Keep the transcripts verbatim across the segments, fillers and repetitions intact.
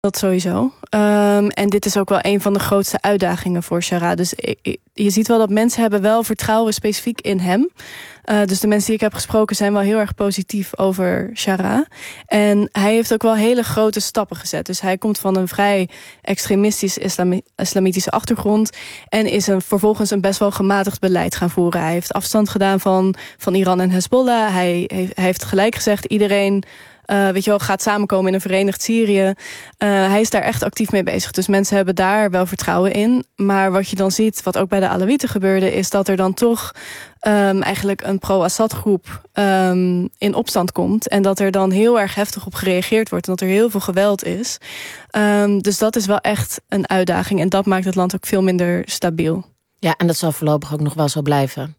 Dat sowieso. Um, en dit is ook wel een van de grootste uitdagingen voor Shara. Dus ik, je ziet wel dat mensen hebben wel vertrouwen specifiek in hem. Uh, dus de mensen die ik heb gesproken zijn wel heel erg positief over Shara. En hij heeft ook wel hele grote stappen gezet. Dus hij komt van een vrij extremistisch islami- islamitische achtergrond. En is een, vervolgens een best wel gematigd beleid gaan voeren. Hij heeft afstand gedaan van, van Iran en Hezbollah. Hij heeft, hij heeft gelijk gezegd, iedereen... Uh, weet je wel, gaat samenkomen in een verenigd Syrië. Uh, hij is daar echt actief mee bezig. Dus mensen hebben daar wel vertrouwen in. Maar wat je dan ziet, wat ook bij de Alawieten gebeurde... is dat er dan toch um, eigenlijk een pro-Assad groep um, in opstand komt. En dat er dan heel erg heftig op gereageerd wordt. En dat er heel veel geweld is. Um, dus dat is wel echt een uitdaging. En dat maakt het land ook veel minder stabiel. Ja, en dat zal voorlopig ook nog wel zo blijven.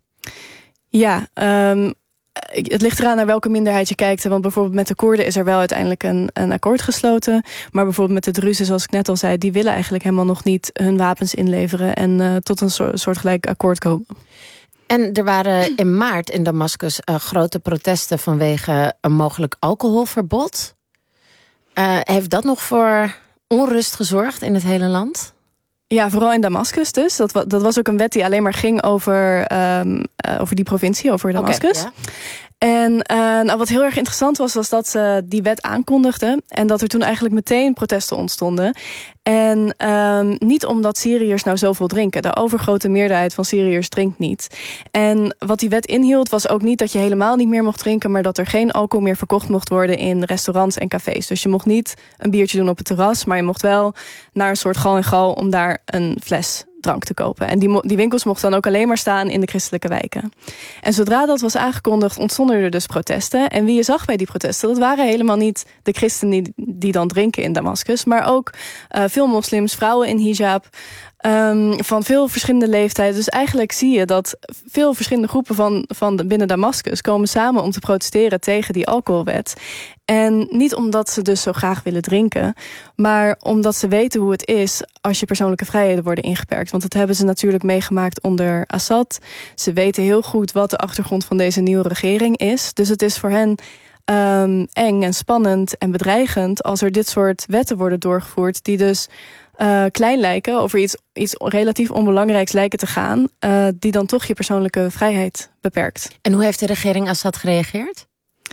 Ja, um, het ligt eraan naar welke minderheid je kijkt. Want bijvoorbeeld met de Koerden is er wel uiteindelijk een, een akkoord gesloten. Maar bijvoorbeeld met de Druzen, zoals ik net al zei... die willen eigenlijk helemaal nog niet hun wapens inleveren... en uh, tot een soort, soortgelijk akkoord komen. En er waren in maart in Damascus uh, grote protesten... vanwege een mogelijk alcoholverbod. Uh, heeft dat nog voor onrust gezorgd in het hele land? Ja, vooral in Damascus dus. Dat, dat was ook een wet die alleen maar ging over, um, uh, over die provincie, over Damascus. Okay, ja. En uh, nou, wat heel erg interessant was, was dat ze die wet aankondigden. En dat er toen eigenlijk meteen protesten ontstonden. En um, niet omdat Syriërs nou zoveel drinken. De overgrote meerderheid van Syriërs drinkt niet. En wat die wet inhield was ook niet dat je helemaal niet meer mocht drinken... maar dat er geen alcohol meer verkocht mocht worden in restaurants en cafés. Dus je mocht niet een biertje doen op het terras... maar je mocht wel naar een soort gal en gal om daar een fles drank te kopen. En die, die winkels mochten dan ook alleen maar staan in de christelijke wijken. En zodra dat was aangekondigd, ontstonden er dus protesten. En wie je zag bij die protesten, dat waren helemaal niet de christenen die, die dan drinken in Damascus, maar ook uh, veel moslims, vrouwen in hijab, um, van veel verschillende leeftijden. Dus eigenlijk zie je dat veel verschillende groepen van, van de, binnen Damascus komen samen om te protesteren tegen die alcoholwet. En niet omdat ze dus zo graag willen drinken, maar omdat ze weten hoe het is als je persoonlijke vrijheden worden ingeperkt. Want dat hebben ze natuurlijk meegemaakt onder Assad. Ze weten heel goed wat de achtergrond van deze nieuwe regering is. Dus het is voor hen um, eng en spannend en bedreigend als er dit soort wetten worden doorgevoerd die dus uh, klein lijken, over iets, iets relatief onbelangrijks lijken te gaan, uh, die dan toch je persoonlijke vrijheid beperkt. En hoe heeft de regering Assad gereageerd?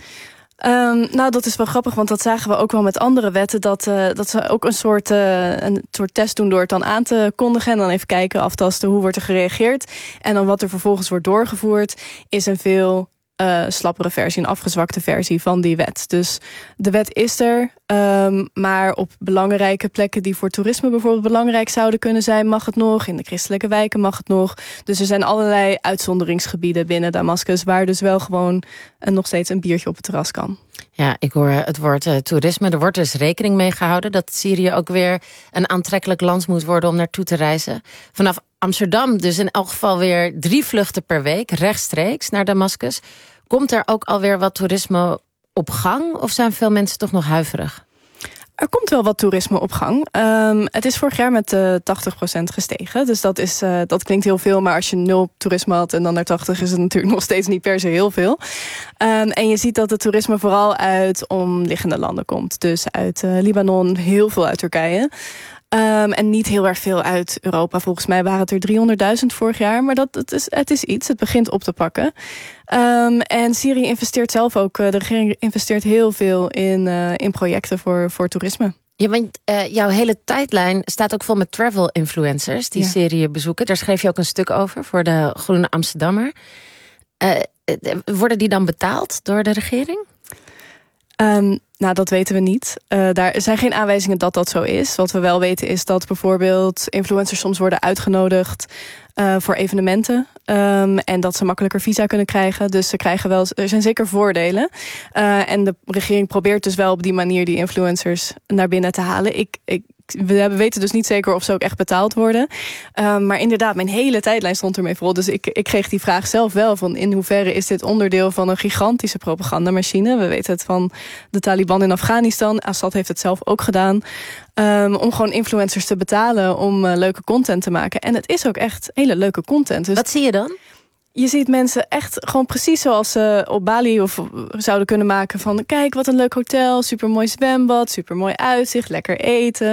Um, nou, dat is wel grappig, want dat zagen we ook wel met andere wetten. Dat, uh, dat ze ook een soort, uh, een soort test doen door het dan aan te kondigen. En dan even kijken, aftasten, hoe wordt er gereageerd. En dan wat er vervolgens wordt doorgevoerd, is een veel uh, slappere versie, een afgezwakte versie van die wet. Dus de wet is er, um, maar op belangrijke plekken die voor toerisme bijvoorbeeld belangrijk zouden kunnen zijn, mag het nog. In de christelijke wijken mag het nog. Dus er zijn allerlei uitzonderingsgebieden binnen Damascus waar dus wel gewoon uh, nog steeds een biertje op het terras kan. Ja, ik hoor het woord uh, toerisme. Er wordt dus rekening mee gehouden dat Syrië ook weer een aantrekkelijk land moet worden om naartoe te reizen. Vanaf Amsterdam dus in elk geval weer drie vluchten per week, rechtstreeks naar Damascus. Komt er ook alweer wat toerisme op gang of zijn veel mensen toch nog huiverig? Er komt wel wat toerisme op gang. Um, het is vorig jaar met uh, tachtig procent gestegen. Dus dat, is, uh, dat klinkt heel veel. Maar als je nul toerisme had en dan naar tachtig is het natuurlijk nog steeds niet per se heel veel. Um, en je ziet dat het toerisme vooral uit omliggende landen komt. Dus uit uh, Libanon, heel veel uit Turkije. Um, en niet heel erg veel uit Europa. Volgens mij waren het er driehonderdduizend vorig jaar. Maar dat, het, is, het is iets. Het begint op te pakken. Um, en Syrië investeert zelf ook. De regering investeert heel veel in, uh, in projecten voor, voor toerisme. Ja, want uh, jouw hele tijdlijn staat ook vol met travel influencers die ja. Syrië bezoeken. Daar schreef je ook een stuk over voor de Groene Amsterdammer. Uh, worden die dan betaald door de regering? Um, nou, dat weten we niet. Uh, daar zijn geen aanwijzingen dat dat zo is. Wat we wel weten is dat bijvoorbeeld influencers soms worden uitgenodigd uh, voor evenementen. Um, en dat ze makkelijker visa kunnen krijgen. Dus ze krijgen wel, er zijn zeker voordelen. Uh, en de regering probeert dus wel op die manier die influencers naar binnen te halen. Ik, ik We weten dus niet zeker of ze ook echt betaald worden. Um, maar inderdaad, mijn hele tijdlijn stond ermee vol. Dus ik, ik kreeg die vraag zelf wel van in hoeverre is dit onderdeel van een gigantische propagandamachine. We weten het van de Taliban in Afghanistan. Assad heeft het zelf ook gedaan. Um, om gewoon influencers te betalen om uh, leuke content te maken. En het is ook echt hele leuke content. Dus wat zie je dan? je ziet mensen echt gewoon precies zoals ze op Bali of zouden kunnen maken van kijk wat een leuk hotel, supermooi zwembad, supermooi uitzicht, lekker eten.